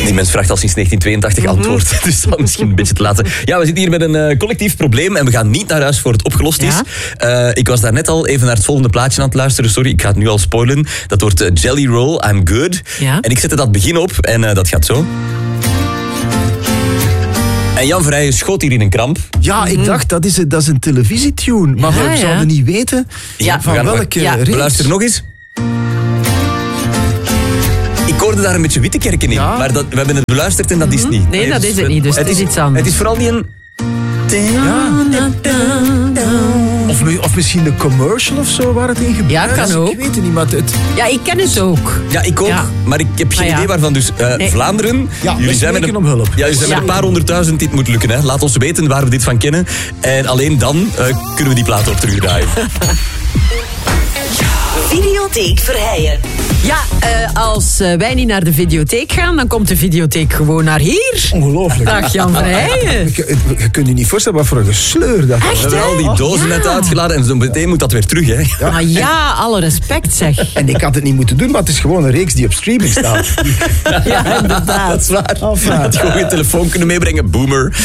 Die mens vraagt al sinds 1982 antwoord. Dus dat is misschien een beetje te laat. Ja, we zitten hier met een collectief probleem en we gaan niet naar huis voor het opgelost is. Ik was daar net al even naar het volgende plaatje aan het luisteren. Sorry, ik ga het nu al spoilen. Dat wordt Jelly Roll, I'm Good. Ja. En ik zette dat begin op en dat gaat zo. En Jan Verheijen schoot hier in een kramp. Ja, ik dacht, dat is een televisietune. Maar we zouden niet weten van welke reeks. We luisteren nog eens. Ik hoorde daar een beetje Wittekerken in, maar we hebben het beluisterd en dat is niet. Nee, dat is het niet, dus het is iets anders. Het is vooral niet een... Of misschien de commercial of zo waar het in gebruikt. Ja, kan ook. Ik weet het niet, maar Ja, ik ken het ook. Ja, ik ook, maar ik heb geen idee waarvan. Dus Vlaanderen, jullie zijn met om hulp. Ja, jullie zijn met een paar 100.000 dit moet lukken. Hè. Laat ons weten waar we dit van kennen. En alleen dan kunnen we die plaat op terugdraaien. Videotheek Verheijen. Ja, als wij niet naar de videotheek gaan, dan komt de videotheek gewoon naar hier. Ongelooflijk. Dag Jan Verheijen. Je kunt je niet voorstellen wat voor een gesleur dat is. We hebben al die dozen net uitgeladen en zo meteen moet dat weer terug. Hè. Ja. Maar ja, alle respect zeg. En ik had het niet moeten doen, maar het is gewoon een reeks die op streaming staat. Ja, inderdaad. Dat is waar. Je had gewoon je telefoon kunnen meebrengen, boomer.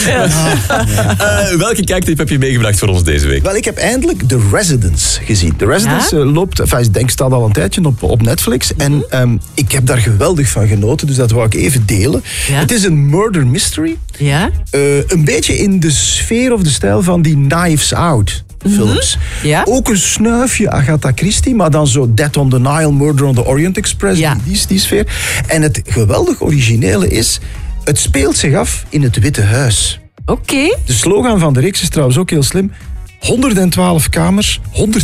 Welke kijktip heb je meegebracht voor ons deze week? Wel, ik heb eindelijk The Residence gezien. The Residence loopt, ik denk staat al een tijdje op Netflix. En ik heb daar geweldig van genoten, dus dat wou ik even delen. Ja? Het is een murder mystery. Ja? Een beetje in de sfeer of de stijl van die Knives Out films. Ja? Ook een snuifje Agatha Christie, maar dan zo Death on the Nile, Murder on the Orient Express, die sfeer. En het geweldig originele is, het speelt zich af in het Witte Huis. Oké. De slogan van de reeks is trouwens ook heel slim. 112 kamers,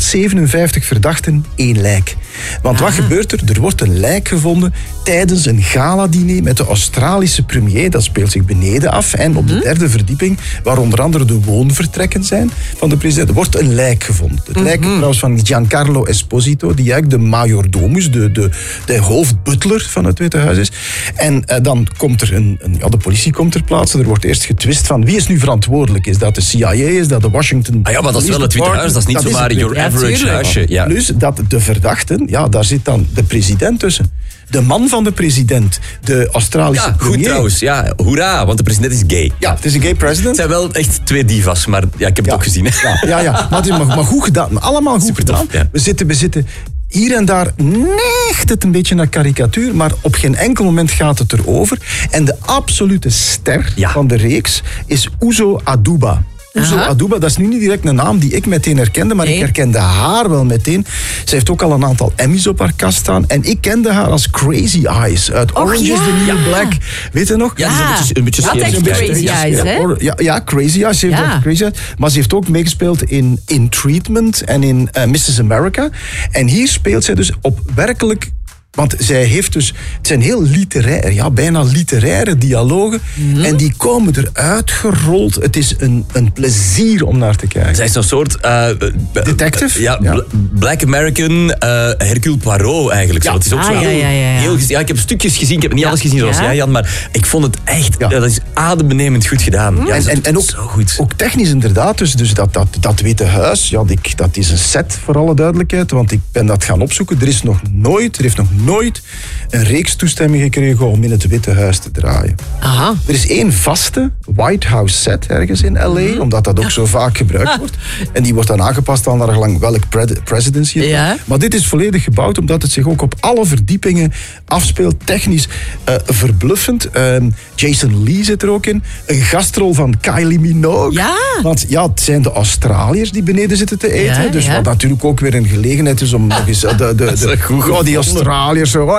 157 verdachten, 1 lijk. Want wat gebeurt er? Er wordt een lijk gevonden tijdens een galadiner met de Australische premier. Dat speelt zich beneden af. En op de 3e verdieping, waar onder andere de woonvertrekken zijn van de president, wordt een lijk gevonden. Het lijk trouwens van Giancarlo Esposito, die eigenlijk de majordomus, de hoofdbutler van het Witte Huis is. En dan komt er de politie komt ter plaatse. Er wordt eerst getwist van wie is nu verantwoordelijk. Is dat de CIA? Is dat de Washington... Maar dat is wel het Witte Huis, dat is niet zomaar your average huisje. Ja. Dus dat de verdachten, daar zit dan de president tussen. De man van de president, de Australische premier. Goed trouwens, hoera, want de president is gay. Ja, het is een gay president. Het zijn wel echt 2 divas, maar ik heb het ook gezien. Hè. Ja. Maar goed gedaan, allemaal goed gedaan. Ja. We zitten hier en daar neigt het een beetje naar karikatuur, maar op geen enkel moment gaat het erover. En de absolute ster van de reeks is Uzo Aduba. Uzo Aduba, dat is nu niet direct een naam die ik meteen herkende, maar ik herkende haar wel meteen. Ze heeft ook al een aantal Emmys op haar kast staan. En ik kende haar als Crazy Eyes uit Orange is the New Black. Weet je nog? Ja, die is een beetje Crazy Eyes, hè? Ja, Crazy Eyes. Ze heeft ook Crazy Eyes. Maar ze heeft ook meegespeeld in Treatment en in Mrs. America. En hier speelt zij dus op werkelijk... Want zij heeft dus... Het zijn heel literair, bijna literaire dialogen. En die komen eruit gerold. Het is een plezier om naar te kijken. Zij is zo'n soort... detective? Black American Hercule Poirot eigenlijk. Zo. Het is ook zo heel... Ja, ik heb stukjes gezien. Ik heb niet alles gezien zoals jij, Jan. Maar ik vond het echt... dat is adembenemend goed gedaan. En ook, zo goed. Ook technisch inderdaad. Dus dat Witte Huis, dat is een set voor alle duidelijkheid. Want ik ben dat gaan opzoeken. Er heeft nog nooit een reeks toestemming gekregen om in het Witte Huis te draaien. Aha. Er is 1 vaste White House set ergens in L.A., omdat dat ook zo vaak gebruikt wordt. En die wordt dan aangepast al naar gelang welk presidency. Maar dit is volledig gebouwd omdat het zich ook op alle verdiepingen afspeelt. Technisch verbluffend. Jason Lee zit er ook in. Een gastrol van Kylie Minogue. Ja. Want het zijn de Australiërs die beneden zitten te eten. Dus wat natuurlijk ook weer een gelegenheid is om nog eens die Australiërs zo.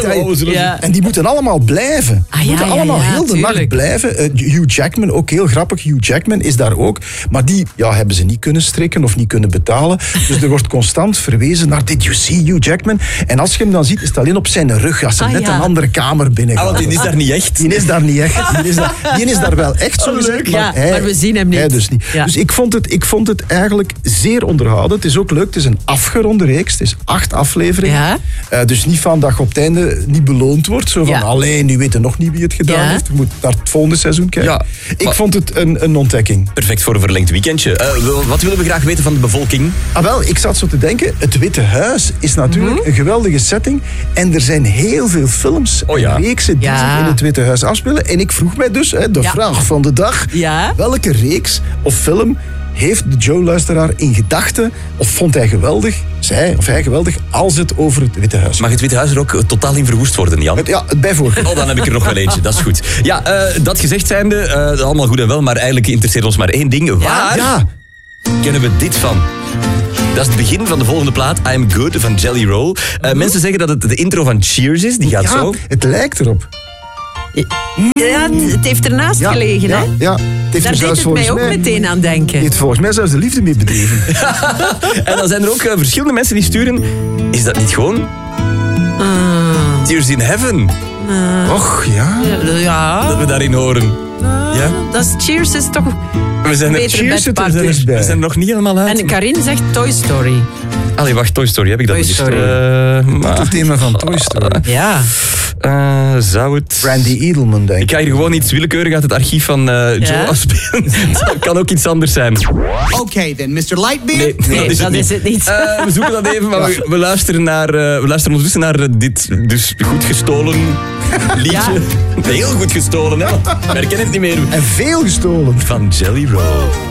En die moeten allemaal blijven. Die moeten allemaal heel de nacht blijven. Hugh Jackman, ook heel grappig. Hugh Jackman is daar ook. Maar die hebben ze niet kunnen strikken of niet kunnen betalen. Dus er wordt constant verwezen naar Did you see Hugh Jackman? En als je hem dan ziet, is het alleen op zijn rug. Als ze net een andere kamer binnengaan. Want die is daar niet echt. Die is daar niet echt. Die is daar wel echt, zo gezegd. Maar we zien hem niet. Hij dus niet. Ja. Dus ik vond het eigenlijk zeer onderhoudend. Het is ook leuk. Het is een afgeronde reeks. Het is 8 afleveringen. Dus niet van dat je op het einde niet beloond wordt. Zo van, Ja. alleen, nu weten nog niet wie het gedaan Ja. heeft. Je moet naar het volgende seizoen kijken. Ja, Ik maar- vond het een ontdekking. Perfect voor een verlengd weekendje. Wat willen we graag weten van de bevolking? Ah, wel, ik zat zo te denken, het Witte Huis is natuurlijk een geweldige setting. En er zijn heel veel films Oh ja. en reeksen die Ja. zich in het Witte Huis afspelen. En ik vroeg mij dus, de Ja. vraag van de dag, Ja. welke reeks of film heeft de Joe-luisteraar in gedachten? Of vond hij geweldig, zij of hij geweldig, als het over het Witte Huis Mag het Witte Huis er ook totaal in verwoest worden, Jan? Ja, het bijvoorbeeld. Oh, dan heb ik er nog wel eentje. Dat is goed. Ja, dat gezegd zijnde, allemaal goed en wel, maar eigenlijk interesseert ons maar één ding. Waar Ja, kennen we dit van? Dat is het begin van de volgende plaat, I'm Good, van Jelly Roll. Mensen zeggen dat het de intro van Cheers is, die gaat ja, zo. het lijkt erop. Ja, het heeft ernaast Ja, gelegen, ja, hè? ja. Het heeft Daar er deed zelfs het mij volgens ook mij... meteen aan denken. heeft volgens mij zelfs de liefde mee bedreven. En dan zijn er ook verschillende mensen die sturen. Is dat niet gewoon Tears in Heaven? Och, ja. Ja, Dat we daarin horen. Ja? dat is Cheers is toch... We zijn er, Beter Cheers zit er bedpartner. zelfs bij. We zijn er nog niet helemaal uit. En Karin zegt Toy Story. Allee, wacht, Toy Story, heb ik dat Toy niet? Story. Het thema van Toy Story. Ja. Zou het... Randy Edelman, denk Ik ik. ga hier gewoon iets willekeurig uit het archief van Joe afspelen. Dat kan ook iets anders zijn. Okay then, Mr. Lightbeard. Nee, dat is het niet. We zoeken dat even, maar we luisteren ondertussen naar dit dus goed gestolen liedje. Heel goed gestolen, hè? We herkennen het niet meer. En veel gestolen. Van Jelly Roll.